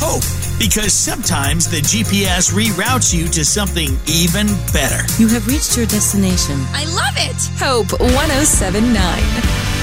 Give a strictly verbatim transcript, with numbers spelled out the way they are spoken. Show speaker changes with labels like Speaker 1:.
Speaker 1: hope, because sometimes the G P S reroutes you to something even better.
Speaker 2: You have reached your destination.
Speaker 3: I love it!
Speaker 4: Hope one oh seven point nine.